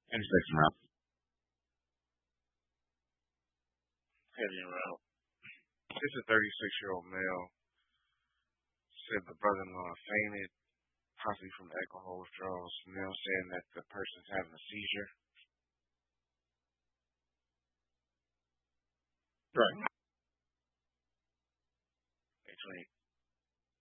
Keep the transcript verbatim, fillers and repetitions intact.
Intersection route. Heading route. This is a thirty-six-year-old male. Said the brother-in-law fainted, possibly from alcohol withdrawals. Male saying that the person's having a seizure. Right. Actually,